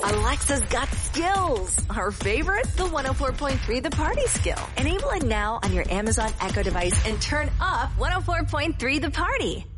Alexa's got skills. Our favorite? The 104.3 The Party skill. Enable it now on your Amazon Echo device and turn up 104.3 The Party.